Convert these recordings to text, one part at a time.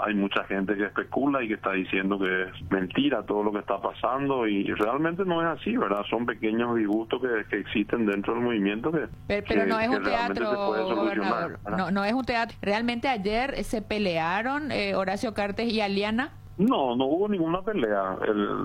hay mucha gente que especula y que está diciendo que es mentira todo lo que está pasando, y realmente no es así, ¿verdad? Son pequeños disgustos que existen dentro del movimiento pero no es un teatro, gobernador. No es un teatro. ¿Realmente ayer se pelearon Horacio Cartes y Aliana? No hubo ninguna pelea.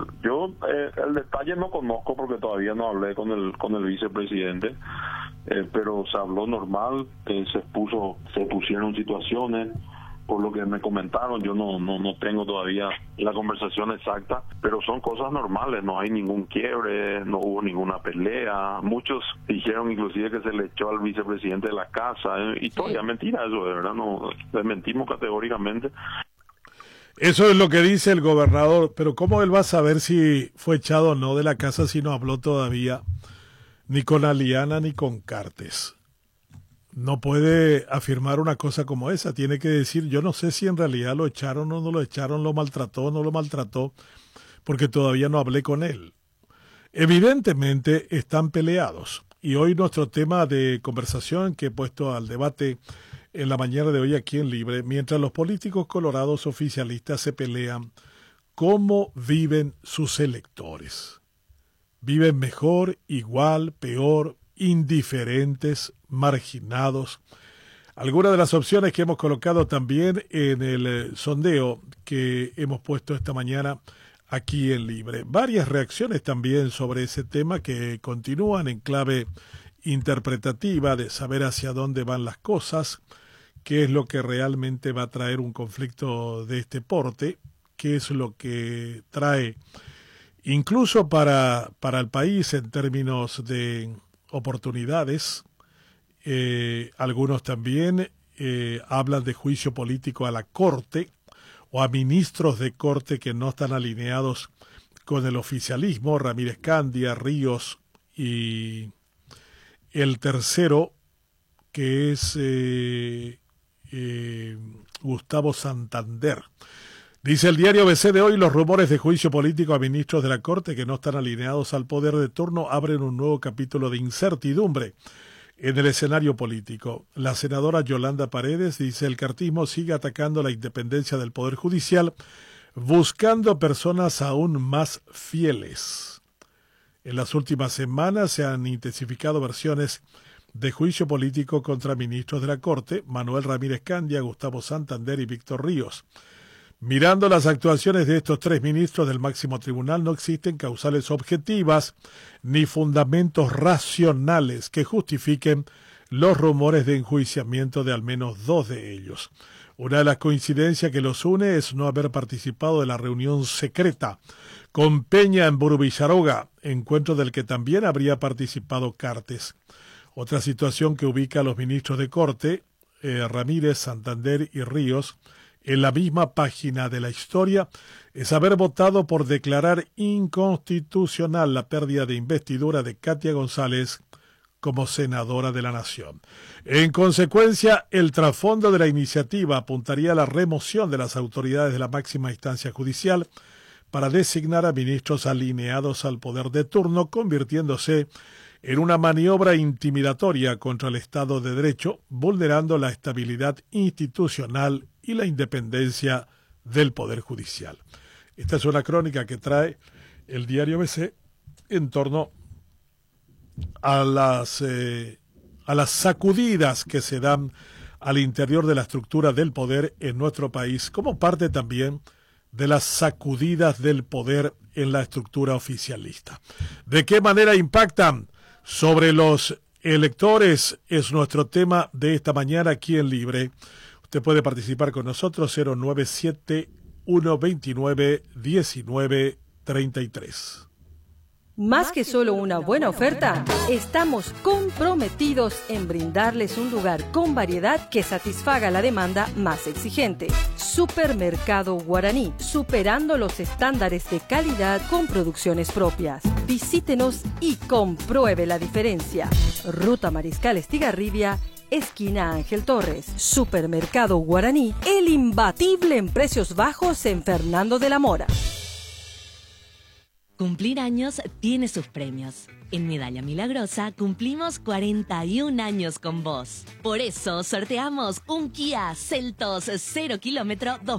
El detalle no conozco porque todavía no hablé con el vicepresidente, pero se habló normal, se pusieron situaciones, por lo que me comentaron. Yo no tengo todavía la conversación exacta, pero son cosas normales, no hay ningún quiebre, no hubo ninguna pelea. Muchos dijeron inclusive que se le echó al vicepresidente de la casa, y todavía mentira eso, de verdad, no desmentimos categóricamente. Eso es lo que dice el gobernador, pero ¿cómo él va a saber si fue echado o no de la casa si no habló todavía ni con Aliana ni con Cartes? No puede afirmar una cosa como esa, tiene que decir, yo no sé si en realidad lo echaron o no lo echaron, lo maltrató o no lo maltrató, porque todavía no hablé con él. Evidentemente están peleados, y hoy nuestro tema de conversación que he puesto al debate en la mañana de hoy aquí en Libre, mientras los políticos colorados oficialistas se pelean, ¿cómo viven sus electores? ¿Viven mejor, igual, peor, indiferentes, marginados? Algunas de las opciones que hemos colocado también en el sondeo que hemos puesto esta mañana aquí en Libre. Varias reacciones también sobre ese tema que continúan en clave interpretativa de saber hacia dónde van las cosas, qué es lo que realmente va a traer un conflicto de este porte, qué es lo que trae incluso para el país en términos de oportunidades. Algunos también hablan de juicio político a la Corte o a ministros de Corte que no están alineados con el oficialismo, Ramírez Candia, Ríos, y el tercero que es Gustavo Santander. Dice el diario ABC de hoy, los rumores de juicio político a ministros de la Corte que no están alineados al poder de turno abren un nuevo capítulo de incertidumbre en el escenario político. La senadora Yolanda Paredes dice, el cartismo sigue atacando la independencia del Poder Judicial, buscando personas aún más fieles. En las últimas semanas se han intensificado versiones de juicio político contra ministros de la Corte, Manuel Ramírez Candia, Gustavo Santander y Víctor Ríos. Mirando las actuaciones de estos tres ministros del máximo tribunal, no existen causales objetivas ni fundamentos racionales que justifiquen los rumores de enjuiciamiento de al menos dos de ellos. Una de las coincidencias que los une es no haber participado de la reunión secreta con Peña en Burbicharoga, encuentro del que también habría participado Cartes. Otra situación que ubica a los ministros de Corte, Ramírez, Santander y Ríos, en la misma página de la historia, es haber votado por declarar inconstitucional la pérdida de investidura de Katia González como senadora de la Nación. En consecuencia, el trasfondo de la iniciativa apuntaría a la remoción de las autoridades de la máxima instancia judicial para designar a ministros alineados al poder de turno, convirtiéndose en una maniobra intimidatoria contra el Estado de Derecho, vulnerando la estabilidad institucional y la independencia del Poder Judicial. Esta es una crónica que trae el diario ABC en torno a las sacudidas que se dan al interior de la estructura del poder en nuestro país, como parte también de las sacudidas del poder en la estructura oficialista. ¿De qué manera impactan sobre los electores? Es nuestro tema de esta mañana aquí en Libre. Usted puede participar con nosotros 097-129-1933. Más que solo una buena oferta, estamos comprometidos en brindarles un lugar con variedad que satisfaga la demanda más exigente. Supermercado Guaraní, superando los estándares de calidad con producciones propias. Visítenos y compruebe la diferencia. Ruta Mariscal Estigarribia, esquina Ángel Torres. Supermercado Guaraní, el imbatible en precios bajos en Fernando de la Mora. Cumplir años tiene sus premios. En Medalla Milagrosa cumplimos 41 años con vos. Por eso sorteamos un Kia Seltos 0 kilómetro